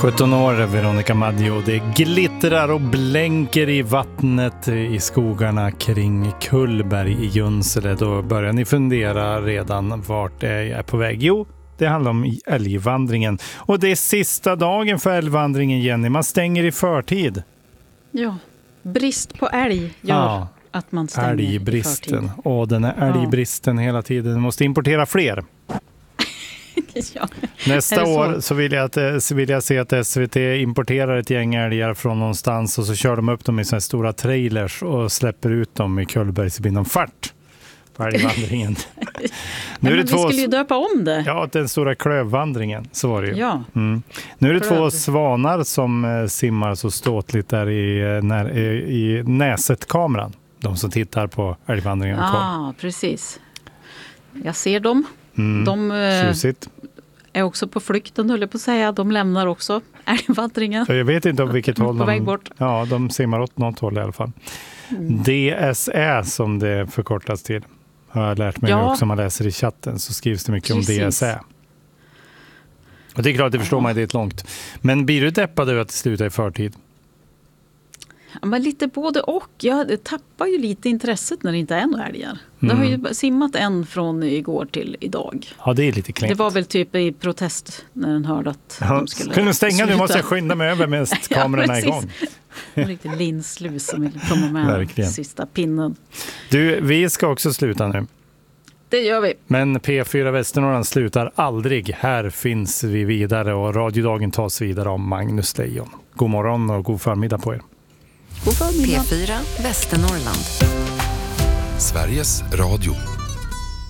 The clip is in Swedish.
17 år, Veronica Maggio. Det glittrar och blänker i vattnet i skogarna kring Kullberg i Junsele. Då börjar ni fundera redan vart är jag på väg. Jo, det handlar om älgvandringen. Och det är sista dagen för älgvandringen, Jenny. Man stänger i förtid. Ja, brist på älg gör att man stänger älgbristen. i förtid. Och den är älgbristen hela tiden. Man måste importera fler. Ja. Nästa år så vill jag se att SVT importerar ett gäng älgar från någonstans och så kör de upp dem i såna här stora trailers och släpper ut dem i Kullberg så blir de fart på älgvandringen. Nu är det vi skulle ju döpa om det. Ja, den stora klövvandringen, så var det ju. Ja. Nu är det 2 svanar som simmar så ståtligt där i Näset-kameran. De som tittar på älgvandringen. Ja, precis. Jag ser dem. De är också på flykten, höll jag på att säga. De lämnar också älgvandringen. Jag vet inte om vilket håll på väg bort. Ja, de simmar åt något håll i alla fall. DSE som det förkortas till. Har jag lärt mig också, om man läser i chatten så skrivs det mycket om DSE. Och det är klart, det förstår man, det är ett långt. Men blir du deppad över att det slutar i förtid? Ja, men lite både och. Jag tappar ju lite intresset när det inte är några älgar. Det har ju simmat en från igår till idag. Ja, det är lite klent. Det var väl typ i protest när den hörde att de skulle kunde stänga sluta. Nu måste jag skynda mig över med kamerorna igång. En riktig linslus som vill komma med verkligen. Sista pinnen. Du, vi ska också sluta nu. Det gör vi. Men P4 Västernorrland slutar aldrig. Här finns vi vidare och radiodagen tas vidare av Magnus Lejon. God morgon och god förmiddag på er. God förmiddag. P4 Västernorrland. Sveriges Radio.